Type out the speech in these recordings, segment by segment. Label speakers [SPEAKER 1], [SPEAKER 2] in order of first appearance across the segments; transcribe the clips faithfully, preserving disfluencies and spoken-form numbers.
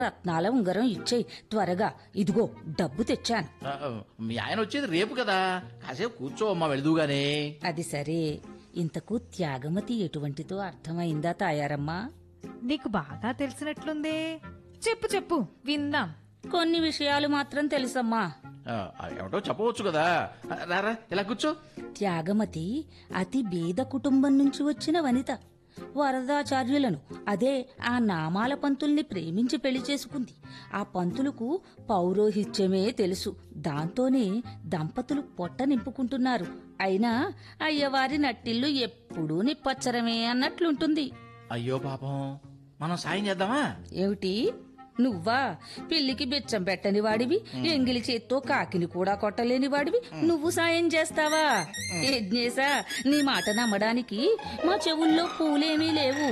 [SPEAKER 1] రత్నాల ఉంగరం ఇచ్చేయి త్వరగా. ఇదిగో డబ్బు తెచ్చాను.
[SPEAKER 2] ఆ, మీ ఆయన వచ్చేది రేపు కదా, కాసేపు కూర్చో అమ్మా, వెళదుగానే.
[SPEAKER 1] అది సరే, ఇంతకు త్యాగమతి ఎటువంటిదో అర్థమైందా తాయారమ్మా?
[SPEAKER 3] నీకు బాగా తెలిసినట్లుందే. చెప్పు చెప్పు విందాం.
[SPEAKER 1] కొన్ని విషయాలు మాత్రం తెలుసమ్మా.
[SPEAKER 2] ఆ, ఏమిటో చెప్పవచ్చు కదా. రారా ఇలా కూర్చో.
[SPEAKER 1] త్యాగమతి అతి బీద కుటుంబం నుంచి వచ్చిన వనిత. వరదాచార్యులను, అదే ఆ నామాల పంతుల్ని ప్రేమించి పెళ్లి చేసుకుంది. ఆ పంతులకు పౌరోహిత్యమే తెలుసు. దాంతోనే దంపతులు పొట్ట నింపుకుంటున్నారు. అయినా అయ్యవారి నట్టిల్లు ఎప్పుడూ నిప్పచ్చరమే అన్నట్లుంటుంది.
[SPEAKER 2] అయ్యో పాపం, మనం సాయం చేద్దామా?
[SPEAKER 1] ఏమిటి నువ్వా? పిల్లికి బిచ్చం పెట్టని వాడివి, ఎంగిలి చేత్తో కాకిని కూడా కొట్టలేని వాడివి నువ్వు సాయం చేస్తావా? యజ్ఞేశా, నీ మాట నమ్మడానికి మా చెవుల్లో పూలేమీ లేవు.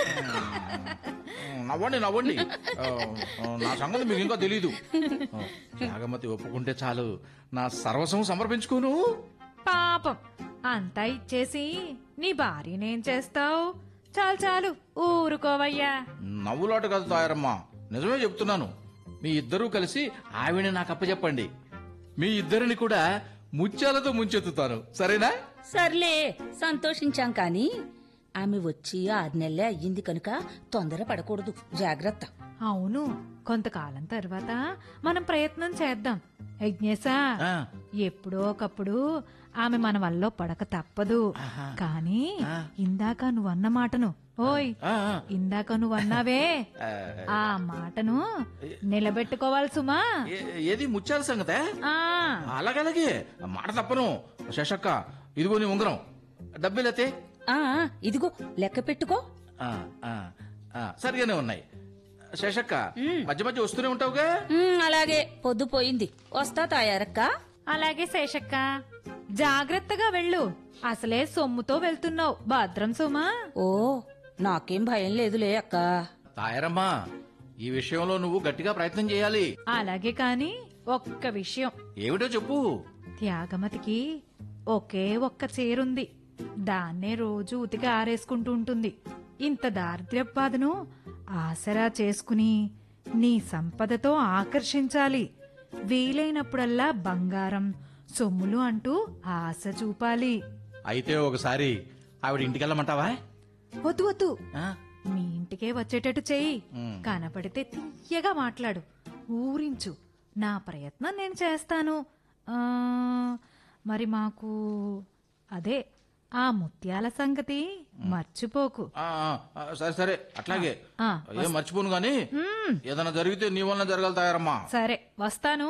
[SPEAKER 2] నవ్వండి నవ్వండి. ఆ, నా సంగతి మీకు ఇంకా తెలీదు. త్యాగమతి ఒప్పుకుంటే చాలు, నా సర్వస్వం సమర్పించుకోను.
[SPEAKER 3] పాపం అంతా ఇచ్చేసి నీ భార్యనేం చేస్తావు? చాలు చాలు ఊరుకోవయ్యా.
[SPEAKER 2] నవ్వులాట కాదు తాయారమ్మా, నిజమే చెప్తున్నాను. మీ ఇద్దరూ కలిసి ఆవిడని నాకు అప్పచెప్పండి. మీ ఇద్దరిని కూడా ముత్యాలతో ముంచెత్తుతాను, సరేనా?
[SPEAKER 1] సర్లే, సంతోషించాం కాని ఆమె వచ్చి ఆరు నెలలే అయ్యింది కనుక తొందర పడకూడదు, జాగ్రత్త.
[SPEAKER 3] అవును, కొంతకాలం తర్వాత మనం ప్రయత్నం చేద్దాం. యజ్ఞేశా,
[SPEAKER 2] ఆ,
[SPEAKER 3] ఎప్పుడో ఒకప్పుడు ఆమె మన వల్ల పడక తప్పదు.
[SPEAKER 2] ఆహా.
[SPEAKER 3] కానీ
[SPEAKER 2] ఆ.
[SPEAKER 3] ఇందాక నువ్వన్న మాటను, ఓయ్
[SPEAKER 2] ఆ, ఆ.
[SPEAKER 3] ఇందాక నువ్వన్నావే
[SPEAKER 2] ఆ,
[SPEAKER 3] ఆ మాటను నిలబెట్టుకోవాలి సుమా.
[SPEAKER 2] ఏ- ఏది ముత్యాల సంగతే?
[SPEAKER 3] ఆ
[SPEAKER 2] అలాగలాగే, మాట తప్పను. శశక్క, ఇదిగో నీ ఉంగరం, డబ్బులతే.
[SPEAKER 1] ఆ ఇదిగో లెక్క పెట్టుకో.
[SPEAKER 2] సరిగానే ఉన్నాయి. శశక్క, మధ్య మధ్య వస్తూనే ఉంటావుగా.
[SPEAKER 1] ఉమ్, అలాగే, పొద్దు పోయింది, వస్తా తాయారక్క.
[SPEAKER 3] అలాగే శేషక్క, జాగ్రత్తగా వెళ్ళు. అసలే సొమ్ముతో వెళ్తున్నావు, భద్రం సుమా.
[SPEAKER 1] ఓ, నాకేం భయం లేదులే అక్క.
[SPEAKER 2] తాయారమ్మా, ఈ విషయంలో నువ్వు గట్టిగా ప్రయత్నం చేయాలి.
[SPEAKER 3] అలాగే కాని ఒక్క విషయం,
[SPEAKER 2] ఏమిటో చెప్పు.
[SPEAKER 3] త్యాగమతికి ఒకే ఒక్క చీరుంది. దాన్నే రోజు ఉతికి ఆరేసుకుంటూ ఉంటుంది. ఇంత దారిద్ర్యపు బాధను ఆసరా చేసుకుని నీ సంపదతో ఆకర్షించాలి. వీలైనప్పుడల్లా బంగారం, సొమ్ములు అంటూ ఆశ చూపాలి.
[SPEAKER 2] అయితే ఒకసారి ఆవిడ ఇంటికెళ్ళమంటావా?
[SPEAKER 3] వద్దు వద్దు,
[SPEAKER 2] ఆ?
[SPEAKER 3] మీ ఇంటికే వచ్చేటట్టు చెయ్యి.
[SPEAKER 2] ఉమ్.
[SPEAKER 3] కనపడితే తీయగా మాట్లాడు, ఊరించు. నా ప్రయత్నం నేను చేస్తాను. ఆ, మరి మాకు అదే ఆ ముత్యాల సంగతి మర్చిపోకు.
[SPEAKER 2] ఆ, ఆ, సరే సరే, అట్లాగే.
[SPEAKER 3] ఆ,
[SPEAKER 2] ఏం మర్చిపోను గాని,
[SPEAKER 3] మ్మ్.
[SPEAKER 2] ఏదైనా జరిగితే నీ వలన జరగాలి తాయారమ్మా.
[SPEAKER 3] సరే వస్తాను.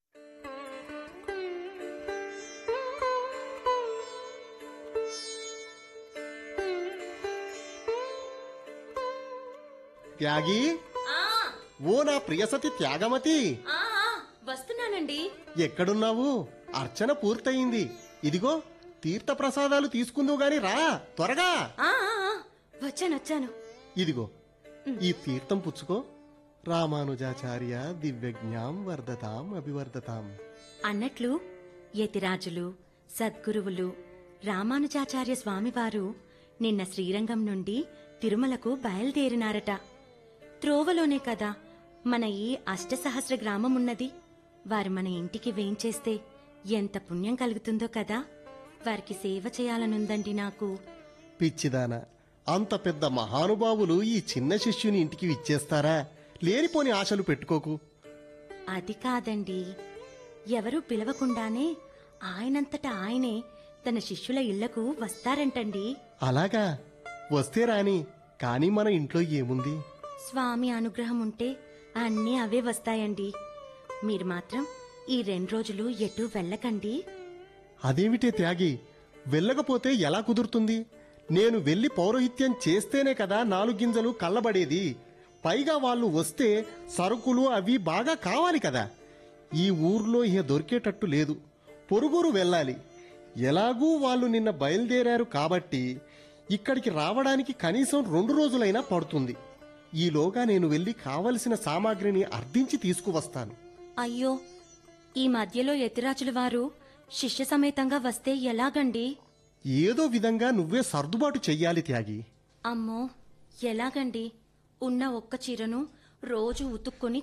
[SPEAKER 4] త్యాగి, ఓ నా ప్రియసతి త్యాగమతి,
[SPEAKER 1] వస్తున్నానండి.
[SPEAKER 4] ఎక్కడున్నావు? అర్చన పూర్తయింది. ఇదిగో తీర్థ ప్రసాదాలు తీసుకుందువు గాని రా త్వరగా.
[SPEAKER 5] వచ్చానొచ్చాను.
[SPEAKER 4] ఇదిగో ఈ తీర్థం పుచ్చుకో. రామానుజాచార్య దివ్యజ్ఞాం వర్ధతాం అభివర్ధతాం.
[SPEAKER 5] అన్నట్లు యతిరాజులు, సద్గురువులు రామానుజాచార్య స్వామివారు నిన్న శ్రీరంగం నుండి తిరుమలకు బయలుదేరినారట. త్రోవలోనే కదా మన ఈ అష్టసహస్ర గ్రామమున్నది. వారు మన ఇంటికి వేంచేస్తే ఎంత పుణ్యం కలుగుతుందో కదా. వారికి సేవ చేయాలనుందండి నాకు.
[SPEAKER 4] పిచ్చిదానా, అంత పెద్ద మహానుభావులు ఈ చిన్న శిష్యుని ఇంటికి ఇచ్చేస్తారా? లేనిపోని ఆశలు పెట్టుకోకు.
[SPEAKER 5] అది కాదండి, ఎవరూ పిలవకుండానే ఆయనంతటా ఆయనే తన శిష్యుల ఇళ్లకు వస్తారంటండి.
[SPEAKER 4] అలాగా? వస్తే రాని, కానీ మన ఇంట్లో ఏముంది?
[SPEAKER 5] స్వామి అనుగ్రహం ఉంటే అన్నీ అవే వస్తాయండి. మీరు మాత్రం ఈ రెండు రోజులు ఎటూ వెళ్ళకండి.
[SPEAKER 4] అదేమిటే త్యాగి, వెళ్ళకపోతే ఎలా కుదురుతుంది? నేను వెళ్లి పౌరోహిత్యం చేస్తేనే కదా నాలుగు గింజలు కళ్ళబడేది. పైగా వాళ్ళు వస్తే సరుకులు అవి బాగా కావాలి కదా. ఈ ఊర్లో ఇహ దొరికేటట్టు లేదు, పొరుగురు వెళ్ళాలి. ఎలాగూ వాళ్ళు నిన్న బయలుదేరారు కాబట్టి ఇక్కడికి రావడానికి కనీసం రెండు రోజులైనా పడుతుంది. ఈలోగా నేను వెళ్లి కావలసిన సామాగ్రిని అర్థించి తీసుకువస్తాను.
[SPEAKER 5] అయ్యో, ఈ మధ్యలో యతిరాజుల వారు శిష్య సమేతంగా వస్తే ఎలాగండి?
[SPEAKER 4] ఏదో విధంగా నువ్వే సర్దుబాటు చెయ్యాలి త్యాగి.
[SPEAKER 5] అమ్మో, ఎలాగండి? ఉన్న ఒక్క చీరను రోజు ఉతుక్కొని